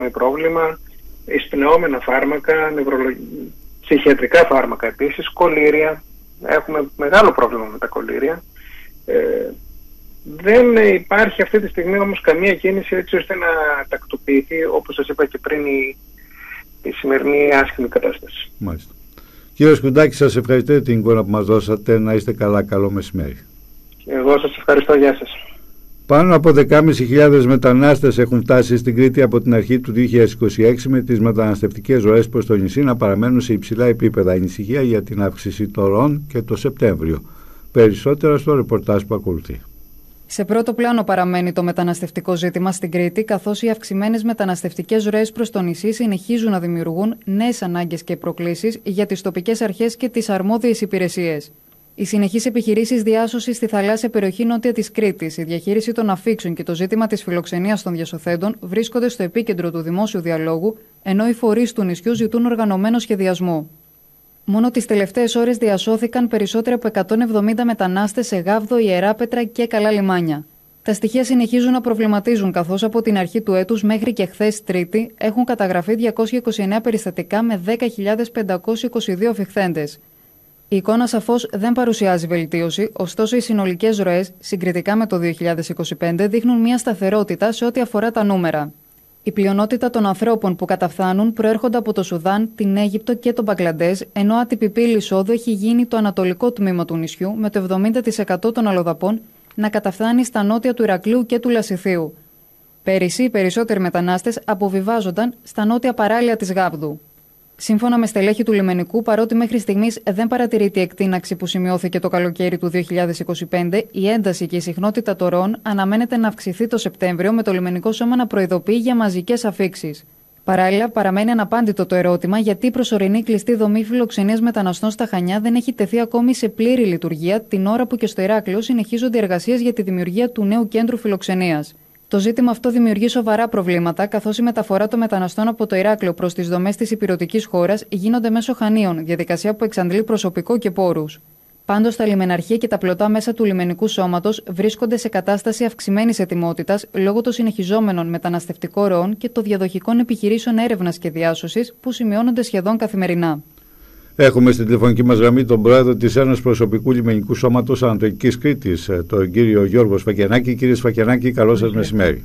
πρόβλημα, εισπνεώμενα φάρμακα, ψυχιατρικά φάρμακα επίσης, κολήρια. Έχουμε μεγάλο πρόβλημα με τα κολήρια. Δεν υπάρχει αυτή τη στιγμή όμως καμία κίνηση έτσι ώστε να τακτοποιηθεί, όπως σας είπα και πριν, η σημερινή άσχημη κατάσταση. Μάλιστα. Κύριε Σκουντάκη, σας ευχαριστώ την εικόνα που μας δώσατε. Να είστε καλά. Καλό μεσημέρι. Εγώ σας ευχαριστώ. Γεια σας. Πάνω από 10.500 μετανάστες έχουν φτάσει στην Κρήτη από την αρχή του 2026, με τις μεταναστευτικές ροές προς το νησί να παραμένουν σε υψηλά επίπεδα. Ανησυχία για την αύξηση των ροών και το Σεπτέμβριο. Περισσότερα στο ρεπορτάζ που ακολουθεί. Σε πρώτο πλάνο παραμένει το μεταναστευτικό ζήτημα στην Κρήτη, καθώς οι αυξημένες μεταναστευτικές ροές προς το νησί συνεχίζουν να δημιουργούν νέες ανάγκες και προκλήσεις για τις τοπικές αρχές και τις αρμόδιες υπηρεσίες. Οι συνεχείς επιχειρήσεις διάσωσης στη θαλάσσια περιοχή νότια της Κρήτης, η διαχείριση των αφίξεων και το ζήτημα της φιλοξενίας των διασωθέντων βρίσκονται στο επίκεντρο του δημόσιου διαλόγου, ενώ οι φορείς του νησιού ζητούν οργανωμένο σχεδιασμό. Μόνο τις τελευταίες ώρες διασώθηκαν περισσότεροι από 170 μετανάστες σε Γάβδο, Ιεράπετρα και Καλά Λιμάνια. Τα στοιχεία συνεχίζουν να προβληματίζουν, καθώς από την αρχή του έτους μέχρι και χθες Τρίτη έχουν καταγραφεί 229 περιστατικά με 10.522 φιχθέντες. Η εικόνα σαφώς δεν παρουσιάζει βελτίωση, ωστόσο οι συνολικές ροές, συγκριτικά με το 2025, δείχνουν μια σταθερότητα σε ό,τι αφορά τα νούμερα. Η πλειονότητα των ανθρώπων που καταφθάνουν προέρχονται από το Σουδάν, την Αίγυπτο και τον Μπαγκλαντές, ενώ άτυπη πύλη εισόδου έχει γίνει το ανατολικό τμήμα του νησιού, με το 70% των αλλοδαπών να καταφθάνει στα νότια του Ηρακλείου και του Λασιθίου. Πέρυσι, οι περισσότεροι μετανάστες αποβιβάζονταν στα νότια παράλια της Γάβδου. Σύμφωνα με στελέχη του λιμενικού, παρότι μέχρι στιγμής δεν παρατηρείται η εκτείναξη που σημειώθηκε το καλοκαίρι του 2025, η ένταση και η συχνότητα των ροών αναμένεται να αυξηθεί το Σεπτέμβριο, με το λιμενικό σώμα να προειδοποιεί για μαζικές αφίξεις. Παράλληλα, παραμένει αναπάντητο το ερώτημα γιατί η προσωρινή κλειστή δομή φιλοξενίας μεταναστών στα Χανιά δεν έχει τεθεί ακόμη σε πλήρη λειτουργία, την ώρα που και στο Ηράκλειο συνεχίζονται εργασίες για τη δημιουργία του νέου κέντρου φιλοξενίας. Το ζήτημα αυτό δημιουργεί σοβαρά προβλήματα, καθώς η μεταφορά των μεταναστών από το Ηράκλειο προς τις δομές της υπηρετικής χώρας γίνονται μέσω Χανίων, διαδικασία που εξαντλεί προσωπικό και πόρους. Πάντως, τα λιμεναρχεία και τα πλωτά μέσα του λιμενικού σώματος βρίσκονται σε κατάσταση αυξημένης ετοιμότητας λόγω των συνεχιζόμενων μεταναστευτικών ροών και των διαδοχικών επιχειρήσεων έρευνας και διάσωσης που σημειώνονται σχεδόν καθημερινά. Έχουμε στην τηλεφωνική μας γραμμή τον πρόεδρο της Ένωσης Προσωπικού Λιμενικού Σώματος Ανατολικής Κρήτης, τον κύριο Γιώργο Σφακιανάκη. Κύριε Σφακιανάκη, καλό σας μεσημέρι.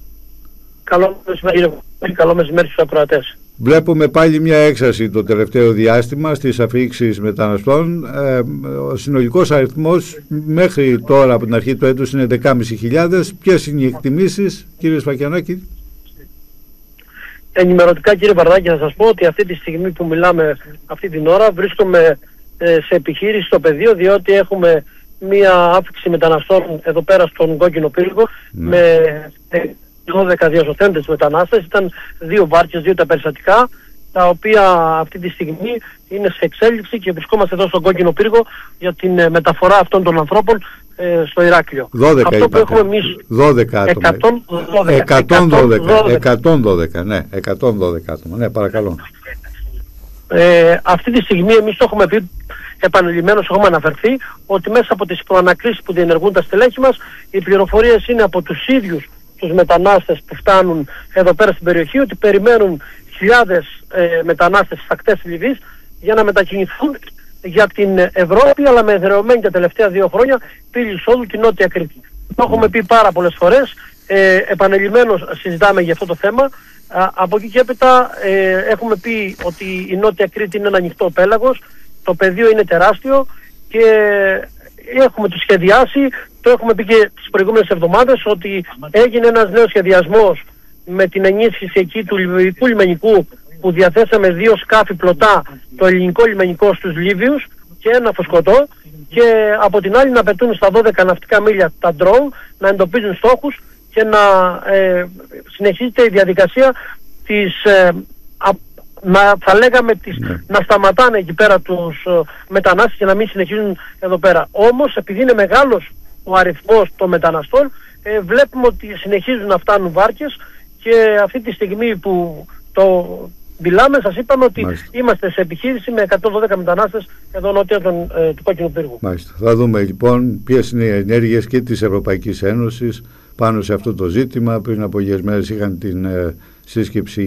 Καλό μεσημέρι στους ακροατές. Βλέπουμε πάλι μια έξαρση το τελευταίο διάστημα στις αφίξεις μεταναστών. Ο συνολικός αριθμός μέχρι τώρα από την αρχή του έτους είναι 10.500. Ποιες είναι οι εκτιμήσεις, κύριε Σφακιανάκη? Ενημερωτικά, κύριε Βαρδάκη, να σας πω ότι αυτή τη στιγμή που μιλάμε αυτή την ώρα βρίσκομαι σε επιχείρηση στο πεδίο, διότι έχουμε μία άφηξη μεταναστών εδώ πέρα στον Κόκκινο Πύργο με 12 διασωθέντες μετανάστες. Ήταν 2 βάρκες, 2 τα περιστατικά, τα οποία αυτή τη στιγμή είναι σε εξέλιξη και βρισκόμαστε εδώ στον Κόκκινο Πύργο για την μεταφορά αυτών των ανθρώπων στο Ηράκλειο. 12 αυτό είπατε. Που έχουμε εμείς, 12 άτομα. 112, ναι, 112 άτομα. Ναι, παρακαλώ. Αυτή τη στιγμή εμείς το έχουμε πει επανειλημμένως, έχουμε αναφερθεί ότι μέσα από τις προανακρίσεις που διενεργούν τα στελέχη μας, οι πληροφορίες είναι από τους ίδιους τους μετανάστες που φτάνουν εδώ πέρα στην περιοχή, ότι περιμένουν χιλιάδες μετανάστες στις ακτές της Λιβύης για να μετακινηθούν για την Ευρώπη, αλλά με εδραιωμένη τα τελευταία 2 χρόνια πύλη εισόδου την Νότια Κρήτη. Το έχουμε πει πάρα πολλές φορές, επανειλημμένως συζητάμε για αυτό το θέμα. Από εκεί και έπειτα έχουμε πει ότι η Νότια Κρήτη είναι ένα ανοιχτό πέλαγος, το πεδίο είναι τεράστιο και έχουμε το σχεδιάσει, το έχουμε πει και τις προηγούμενες εβδομάδες, ότι έγινε ένας νέος σχεδιασμός με την ενίσχυση εκεί του Λιβυϊκού λιμενικού, που διαθέσαμε 2 σκάφη πλωτά, το ελληνικό λιμενικό στους Λίβιους και ένα φωσκωτό, και από την άλλη να πετούν στα 12 ναυτικά μίλια τα ντρόουν, να εντοπίζουν στόχους και να συνεχίζεται η διαδικασία της να σταματάνε εκεί πέρα τους μετανάστες και να μην συνεχίζουν εδώ πέρα. Όμως επειδή είναι μεγάλος ο αριθμός των μεταναστών, βλέπουμε ότι συνεχίζουν να φτάνουν βάρκες και αυτή τη στιγμή που το μιλάμε, σας είπαμε ότι είμαστε σε επιχείρηση με 112 μετανάστες εδώ νότια του Κόκκινου Πύργου. Μάλιστα. Θα δούμε λοιπόν ποιες είναι οι ενέργειες και της Ευρωπαϊκής Ένωσης πάνω σε αυτό το ζήτημα. Πριν από λίγες μέρες είχαν την σύσκεψη